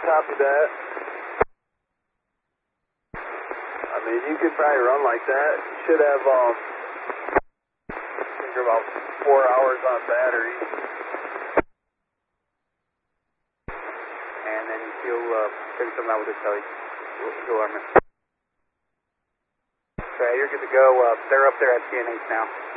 Copy that. I mean, you could probably run like that. You should have, I think you're about 4 hours on battery. And then you'll figure something out with this telly. You'll learn it. Okay, you're good to go. They're up there at CNH now.